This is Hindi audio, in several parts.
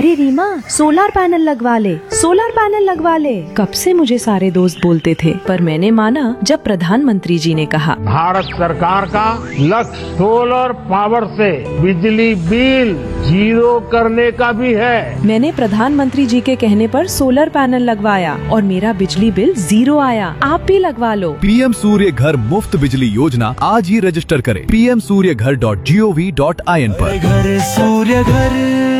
अरे रीमा, सोलर पैनल लगवा ले, सोलर पैनल लगवा ले। कब से मुझे सारे दोस्त बोलते थे, पर मैंने माना जब प्रधानमंत्री जी ने कहा। भारत सरकार का लक्ष्य सोलर पावर से बिजली बिल जीरो करने का भी है। मैंने प्रधानमंत्री जी के कहने पर सोलर पैनल लगवाया और मेरा बिजली बिल 0 आया। आप भी लगवा लो। पीएम सूर्य घर मुफ्त बिजली योजना आज ही रजिस्टर करें pmsuryaghar.gov.in पर। घर सूर्य घर।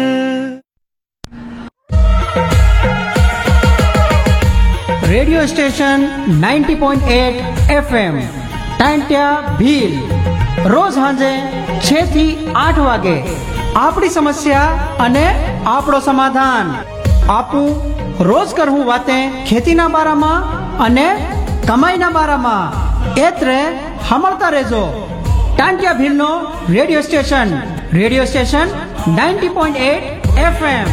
Radio station 90.8 FM Tantya Bhil रोज सांजे 6 થી 8 વાગે આપણી સમસ્યા અને આપણો સમાધાન આપું રોજ કરવું વાતે ખેતીના બારામાં અને કમાઈના બારામાં એત્રે સાંભળતા રહેજો टांट्या भीलનો રેડિયો સ્ટેશન 90.8 FM।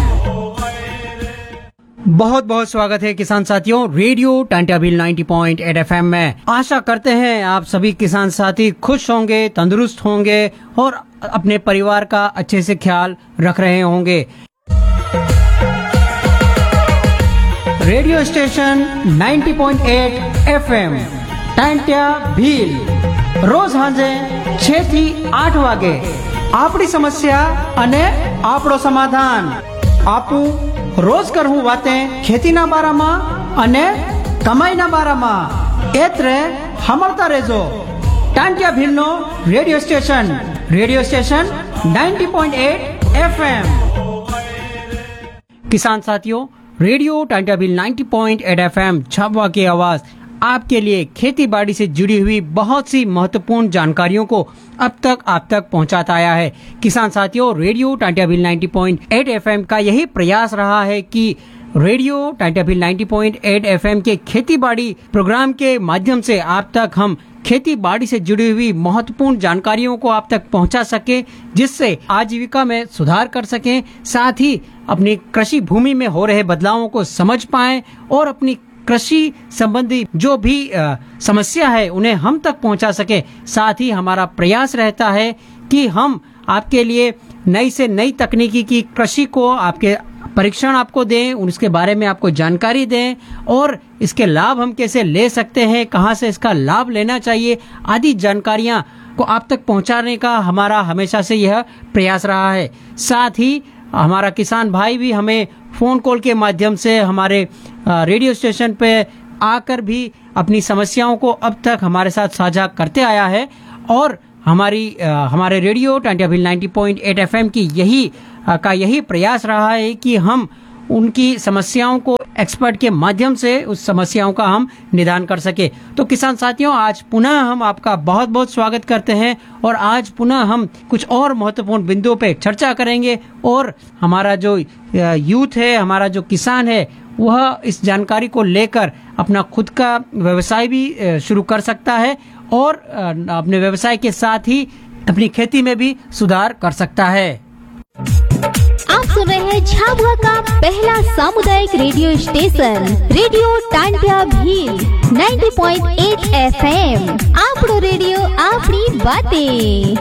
बहुत बहुत स्वागत है किसान साथियों रेडियो टांट्या भील 90.8 FM में। आशा करते हैं आप सभी किसान साथी खुश होंगे, तंदुरुस्त होंगे और अपने परिवार का अच्छे से ख्याल रख रहे होंगे। Radio station 90.8 FM Tantya Bhil रोज सांजे 6 થી 8 વાગે આપણી સમસ્યા અને આપણો સમાધાન આપું रोज करવું વાતે ખેતીના બારામાં અને કમાઈના બારામાં એત્રે સાંભળતા રહેજો टांट्या भीलનો રેડિયો સ્ટેશન 90.8 FM। किसान साथियों रेडियो टांट्या भील 90.8 FM छाबवा की आवाज आपके लिए खेती बाड़ी से जुड़ी हुई बहुत सी महत्वपूर्ण जानकारियों को अब तक आप तक पहुंचाता आया है। किसान साथियों रेडियो टांट्या भील 90.8 FM का यही प्रयास रहा है कि रेडियो टांट्या भील 90.8 FM के खेती बाड़ी प्रोग्राम के माध्यम से आप तक हम खेती बाड़ी से जुड़ी हुई महत्वपूर्ण जानकारियों को आप तक पहुंचा सके, जिससे आजीविका में सुधार कर सकें, साथ ही अपनी कृषि भूमि में हो रहे बदलावों को समझ पाएं और अपनी कृषि संबंधी जो भी समस्या है उन्हें हम तक पहुंचा सके। साथ ही हमारा प्रयास रहता है कि हम आपके लिए नई से नई तकनीकी की कृषि को आपके परीक्षण आपको दें, उसके बारे में आपको जानकारी दें और इसके लाभ हम कैसे ले सकते हैं, कहां से इसका लाभ लेना चाहिए, आदि जानकारियां को आप तक पहुंचाने का हमारा हमेशा से यह प्रयास रहा है। साथ ही हमारा किसान भाई भी हमें फोन कॉल के माध्यम से हमारे रेडियो स्टेशन पे आकर भी अपनी समस्याओं को अब तक हमारे साथ साझा करते आया है और हमारे रेडियो टांट्या भील 90.8 FM की यही प्रयास रहा है कि हम उनकी समस्याओं को एक्सपर्ट के माध्यम से उस समस्याओं का हम निदान कर सके। तो किसान साथियों आज पुनः हम आपका बहुत बहुत स्वागत करते हैं और आज पुनः हम कुछ और महत्वपूर्ण बिंदुओं पे चर्चा करेंगे और हमारा जो यूथ है, हमारा जो किसान है, वह इस जानकारी को लेकर अपना खुद का व्यवसाय भी शुरू कर सकता है और अपने व्यवसाय के साथ ही अपनी खेती में भी सुधार कर सकता है। आप सुन रहे हैं झाबुआ का पहला सामुदायिक radio station radio Tantya Bhil 90.8 FM। आपनो रेडियो आपनी बातें।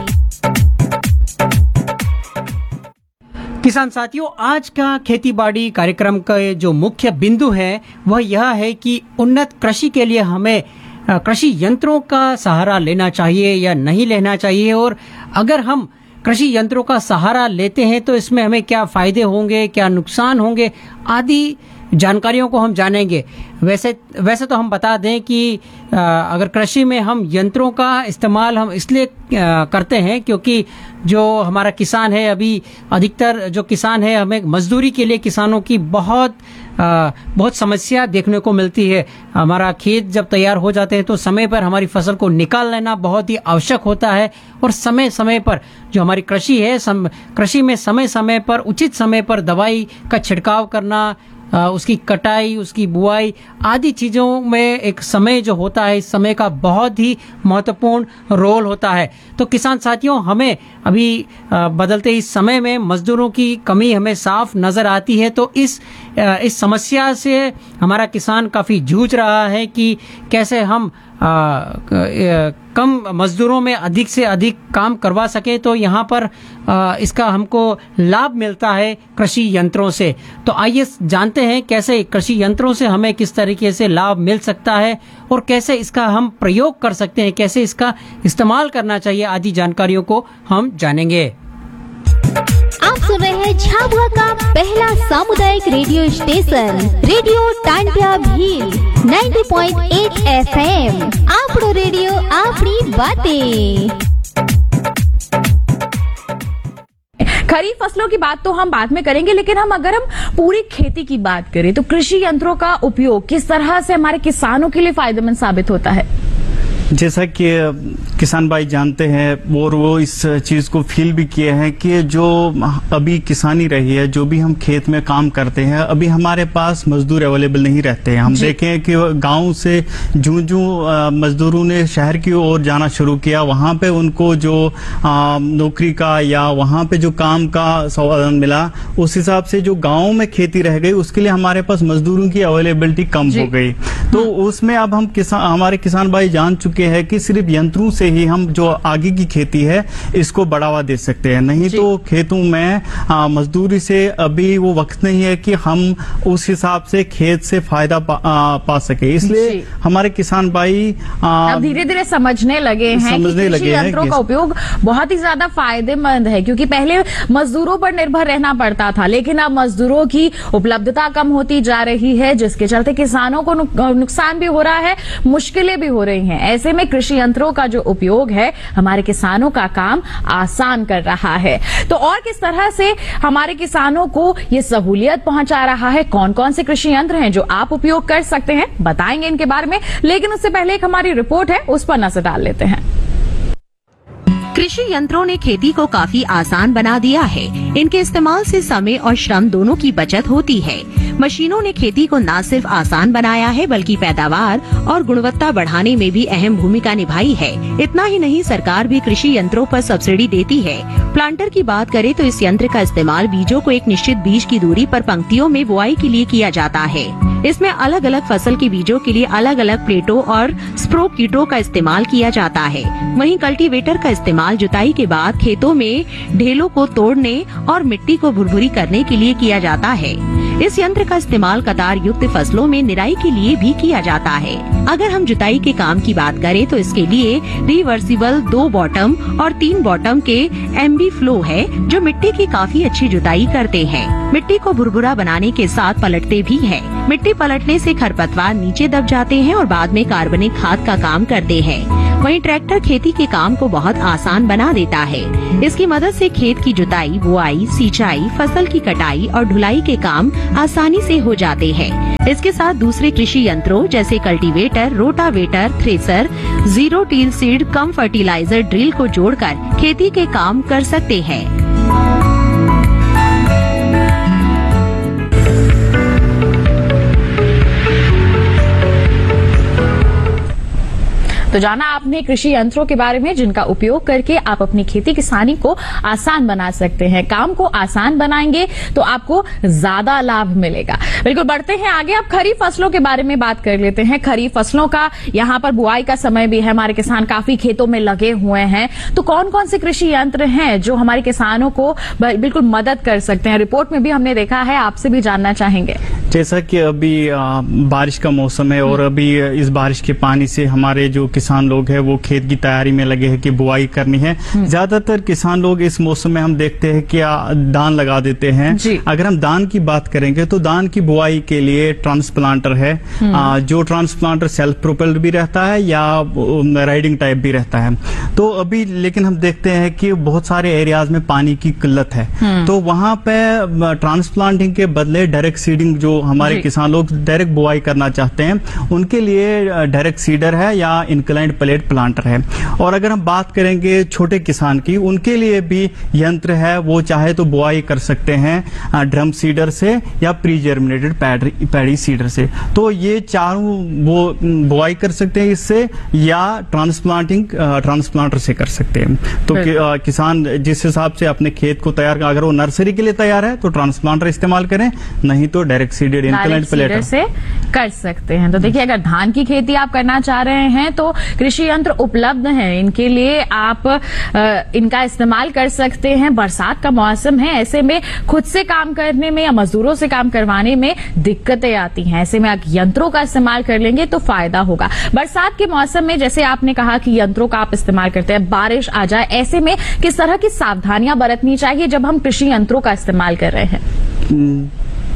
किसान साथियों आज का खेती बाड़ी कार्यक्रम का जो मुख्य बिंदु है वह यह है कि उन्नत कृषि के लिए हमें कृषि यंत्रों का सहारा लेना चाहिए या नहीं लेना चाहिए, और अगर हम कृषि यंत्रों का सहारा लेते हैं तो इसमें हमें क्या फायदे होंगे, क्या नुकसान होंगे, आदि जानकारियों को हम जानेंगे। वैसे तो हम बता दें कि अगर कृषि में हम यंत्रों का इस्तेमाल हम इसलिए करते हैं क्योंकि जो हमारा किसान है, अभी अधिकतर जो किसान है, हमें मजदूरी के लिए किसानों की बहुत समस्या देखने को मिलती है। हमारा खेत जब तैयार हो जाते हैं तो समय पर हमारी फसल को निकाल लेना बहुत ही आवश्यक होता है और समय समय पर जो हमारी कृषि है, कृषि में समय समय पर उचित समय पर दवाई का छिड़काव करना, उसकी कटाई, उसकी बुआई आदि चीजों में एक समय जो होता है, इस समय का बहुत ही महत्वपूर्ण रोल होता है। तो किसान साथियों हमें अभी बदलते इस समय में मजदूरों की कमी हमें साफ नजर आती है। तो इस समस्या से हमारा किसान काफी जूझ रहा है कि कैसे हम कम मजदूरों में अधिक से अधिक काम करवा सके तो यहाँ पर इसका हमको लाभ मिलता है कृषि यंत्रों से। तो आइए जानते हैं कैसे कृषि यंत्रों से हमें किस तरीके से लाभ मिल सकता है और कैसे इसका हम प्रयोग कर सकते हैं, कैसे इसका इस्तेमाल करना चाहिए, आदि जानकारियों को हम जानेंगे। आप सुन रहे हैं झाबुआ का पहला सामुदायिक radio station radio Tantia Bhil 90.8 FM। आपड़ो radio आपनी बातें। खरीफ फसलों की बात तो हम बाद में करेंगे, लेकिन अगर हम पूरी खेती की बात करें तो कृषि यंत्रों का उपयोग किस तरह से हमारे किसानों के लिए फायदेमंद साबित होता है? जैसा कि किसान भाई जानते हैं और वो इस चीज को फील भी किए हैं कि जो अभी किसानी रही है, जो भी हम खेत में काम करते हैं, अभी हमारे पास मजदूर अवेलेबल नहीं रहते हैं। हम देखें कि गांव से जूं मजदूरों ने शहर की ओर जाना शुरू किया, वहां पे उनको जो नौकरी का या वहां पे जो काम का साधन मिला, उस हिसाब से जो गाँव में खेती रह गई उसके लिए हमारे पास मजदूरों की अवेलेबिलिटी कम हो गई। तो उसमें अब हम हमारे किसान भाई जान चुके हैं कि सिर्फ यंत्रों से ही हम जो आगे की खेती है इसको बढ़ावा दे सकते हैं, नहीं तो खेतों में मजदूरी से अभी वो वक्त नहीं है कि हम उस हिसाब से खेत से फायदा पा सके। इसलिए हमारे किसान भाई अब धीरे धीरे समझने लगे हैं कि कृषि यंत्रों का उपयोग बहुत ही ज्यादा फायदेमंद है, क्योंकि पहले मजदूरों पर निर्भर रहना पड़ता था, लेकिन अब मजदूरों की उपलब्धता कम होती जा रही है, जिसके चलते किसानों को नुकसान भी हो रहा है, मुश्किलें भी हो रही हैं। ऐसे में कृषि यंत्रों का जो उपयोग है हमारे किसानों का काम आसान कर रहा है। तो और किस तरह से हमारे किसानों को ये सहूलियत पहुंचा रहा है, कौन कौन से कृषि यंत्र हैं जो आप उपयोग कर सकते हैं, बताएंगे इनके बारे में। लेकिन उससे पहले एक हमारी रिपोर्ट है, उस पर नजर डाल लेते हैं। कृषि यंत्रों ने खेती को काफी आसान बना दिया है। इनके इस्तेमाल से समय और श्रम दोनों की बचत होती है। मशीनों ने खेती को न सिर्फ आसान बनाया है बल्कि पैदावार और गुणवत्ता बढ़ाने में भी अहम भूमिका निभाई है। इतना ही नहीं, सरकार भी कृषि यंत्रों पर सब्सिडी देती है। प्लांटर की बात करें तो इस यंत्र का इस्तेमाल बीजों को एक निश्चित बीज की दूरी पर पंक्तियों में बुआई के लिए किया जाता है। इसमें अलग अलग फसल के बीजों के लिए अलग अलग प्लेटों और स्प्रो कीटों का इस्तेमाल किया जाता है। वहीं कल्टीवेटर का इस्तेमाल जुताई के बाद खेतों में ढेलों को तोड़ने और मिट्टी को भुरभुरी करने के लिए किया जाता है। इस यंत्र का इस्तेमाल कतार युक्त फसलों में निराई के लिए भी किया जाता है। अगर हम जुताई के काम की बात करें तो इसके लिए रिवर्सिबल 2 बॉटम और 3 बॉटम के एमबी फ्लो है, जो मिट्टी की काफी अच्छी जुताई करते हैं। मिट्टी को भुरभुरा बनाने के साथ पलटते भी हैं। मिट्टी पलटने से खरपतवार नीचे दब जाते हैं और बाद में कार्बनिक खाद का काम करते हैं। वहीं ट्रैक्टर खेती के काम को बहुत आसान बना देता है। इसकी मदद से खेत की जुताई, बुआई, सिंचाई, फसल की कटाई और ढुलाई के काम आसानी से हो जाते हैं। इसके साथ दूसरे कृषि यंत्रों जैसे cultivator, rotavator, thresher, zero till seed, कम फर्टिलाइजर ड्रिल को जोड़कर खेती के काम कर सकते हैं। तो जाना आपने कृषि यंत्रों के बारे में जिनका उपयोग करके आप अपनी खेती किसानी को आसान बना सकते हैं। काम को आसान बनाएंगे तो आपको ज्यादा लाभ मिलेगा। बिल्कुल, बढ़ते हैं आगे। अब खरीफ फसलों के बारे में बात कर लेते हैं। खरीफ फसलों का यहाँ पर बुआई का समय भी है, हमारे किसान काफी खेतों में लगे हुए हैं। तो कौन कौन से कृषि यंत्र हैं जो हमारे किसानों को बिल्कुल मदद कर सकते हैं? रिपोर्ट में भी हमने देखा है, आपसे भी जानना चाहेंगे। जैसा कि अभी बारिश का मौसम है और अभी इस बारिश के पानी से हमारे जो किसान लोग हैं वो खेत की तैयारी में लगे हैं कि बुआई करनी है। ज्यादातर किसान लोग इस मौसम में हम देखते हैं कि धान लगा देते हैं। अगर हम धान की बात करेंगे तो धान की बुआई के लिए ट्रांसप्लांटर है, जो ट्रांसप्लांटर सेल्फ प्रोपेल्ड भी रहता है या राइडिंग टाइप भी रहता है। तो अभी लेकिन हम देखते हैं कि बहुत सारे एरियाज में पानी की किल्लत है, तो वहां पे ट्रांसप्लांटिंग के बदले डायरेक्ट सीडिंग, जो हमारे किसान लोग डायरेक्ट बुआई करना चाहते हैं उनके लिए डायरेक्ट सीडर है या इंक्लाइंड प्लेट प्लांटर है। और अगर हम बात करेंगे छोटे किसान की, उनके लिए भी यंत्र है, वो चाहे तो बुआई कर सकते हैं ड्रम सीडर से या प्री जर्मिनेटेड पैडी सीडर से। तो ये चारों वो बुआई कर सकते हैं इससे, या ट्रांसप्लांटर से कर सकते हैं। तो किसान जिस हिसाब से अपने खेत को तैयार, अगर वो नर्सरी के लिए तैयार है तो ट्रांसप्लांटर इस्तेमाल करें, नहीं तो डायरेक्ट सीडर सीडेड इनकलेंट प्लेटर से कर सकते हैं। तो देखिए, अगर धान की खेती आप करना चाह रहे हैं तो कृषि यंत्र उपलब्ध हैं, इनके लिए आप इनका इस्तेमाल कर सकते हैं। बरसात का मौसम है, ऐसे में खुद से काम करने में या मजदूरों से काम करवाने में दिक्कतें आती हैं। ऐसे में आप यंत्रों का इस्तेमाल कर लेंगे तो फायदा होगा। बरसात के मौसम में जैसे आपने कहा कि यंत्रों का आप इस्तेमाल करते हैं, बारिश आ जाए, ऐसे में किस तरह की सावधानियां बरतनी चाहिए जब हम कृषि यंत्रों का इस्तेमाल कर रहे हैं?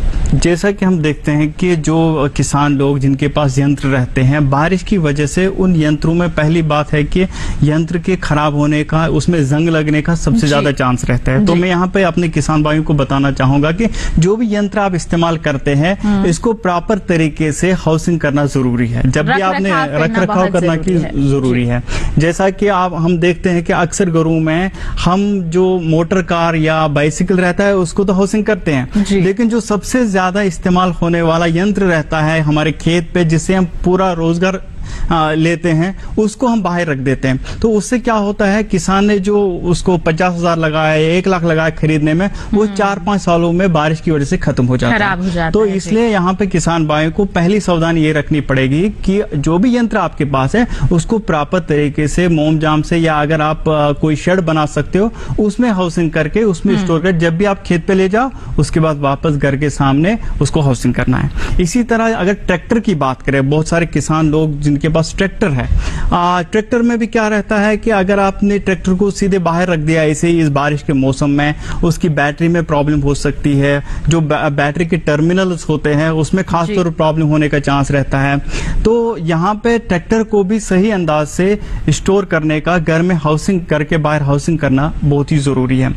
जैसा कि हम देखते हैं कि जो किसान लोग जिनके पास यंत्र रहते हैं, बारिश की वजह से उन यंत्रों में पहली बात है कि यंत्र के खराब होने का, उसमें जंग लगने का सबसे ज्यादा चांस रहता है। तो मैं यहाँ पे अपने किसान भाइयों को बताना चाहूंगा कि जो भी यंत्र आप इस्तेमाल करते हैं, इसको प्रॉपर तरीके से हाउसिंग करना जरूरी है। जब भी आपने रख रखाव करना की जरूरी है। जैसा कि हम देखते हैं कि अक्सर घरों में हम जो मोटर कार या बाइसिकल रहता है उसको तो हाउसिंग करते हैं, लेकिन जो सबसे ज्यादा इस्तेमाल होने वाला यंत्र रहता है हमारे खेत पे, जिससे हम पूरा रोजगार लेते हैं, उसको हम बाहर रख देते हैं। तो उससे क्या होता है, किसान ने जो उसको 50,000 लगाया, 1 लाख लगाया खरीदने में, वो 4-5 सालों में बारिश की वजह से खत्म हो जाता है। तो इसलिए यहाँ पे किसान भाइयों को पहली सावधानी ये रखनी पड़ेगी कि जो भी यंत्र आपके पास है उसको प्रॉपर तरीके से मोमजाम से, या अगर आप कोई शेड बना सकते हो उसमें हाउसिंग करके उसमें स्टोर कर, जब भी आप खेत पे ले जाओ उसके बाद वापस घर के सामने उसको हाउसिंग करना है। इसी तरह अगर ट्रैक्टर की बात करें, बहुत सारे किसान लोग जिनके पास ट्रैक्टर है, ट्रैक्टर में भी क्या रहता है कि अगर आपने ट्रैक्टर को सीधे बाहर रख दिया ऐसे ही इस बारिश के मौसम में, उसकी बैटरी में प्रॉब्लम हो सकती है। जो बैटरी के टर्मिनल्स होते हैं उसमें खासतौर पर प्रॉब्लम होने का चांस रहता है। तो यहाँ पे ट्रैक्टर को भी सही अंदाज से स्टोर करने का, घर में हाउसिंग करके बाहर हाउसिंग करना बहुत ही जरूरी है।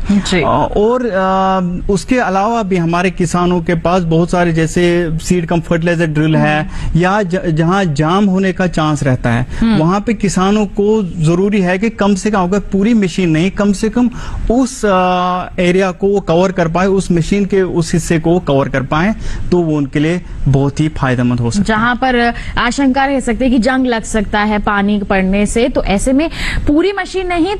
और उसके अलावा भी हमारे किसानों के पास बहुत सारे जैसे सीड कम फर्टिलाइजर ड्रिल है, या जहाँ जाम होने का चांस रहता है, वहां पे किसानों को जरूरी है कि कम से कम, अगर पूरी मशीन नहीं, कम से कम उस एरिया को वो कवर कर पाए, उस मशीन के उस हिस्से को वो कवर कर पाए, तो वो उनके लिए बहुत ही फायदेमंद हो सकता है। जहां पर आशंका रह सकती है कि जंग लग सकता है पानी पड़ने से, तो ऐसे में पूरी मशीन नहीं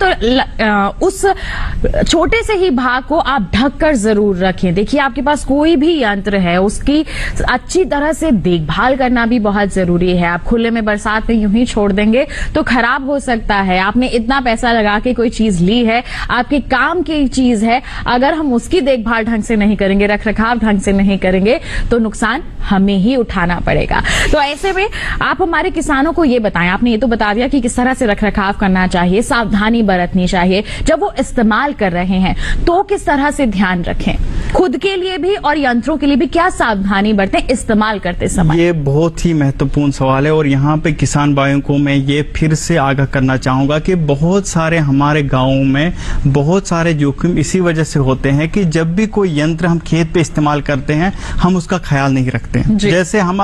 तो उस छोटे से ही भाग को आप ढक कर जरूर रखें। देखिए, आपके पास कोई भी यंत्र है उसकी अच्छी तरह से देखभाल करना भी बहुत जरूरी है। आप खुले में बरसात में यूं ही छोड़ देंगे तो खराब हो सकता है। आपने इतना पैसा लगा के कोई चीज ली है, आपके काम की चीज है, अगर हम उसकी देखभाल ढंग से नहीं करेंगे, रख रखाव ढंग से नहीं करेंगे, तो नुकसान हमें ही उठाना पड़ेगा। तो ऐसे में आप हमारे किसानों को ये बताएं, आपने ये तो बता दिया कि किस तरह से रख रखाव करना चाहिए, सावधानी बरतनी चाहिए, जब वो इस्तेमाल कर रहे हैं तो किस तरह से ध्यान रखें, खुद के लिए भी और यंत्रों के लिए भी क्या सावधानी बरतें इस्तेमाल करते समय? ये बहुत ही महत्वपूर्ण सवाल है, और यहाँ पे किसान भाइयों को मैं ये फिर से आगाह करना चाहूंगा कि बहुत सारे हमारे गांवों में बहुत सारे जोखिम इसी वजह से होते हैं कि जब भी कोई यंत्र हम खेत पे इस्तेमाल करते हैं, हम उसका ख्याल नहीं रखते हैं। जैसे हम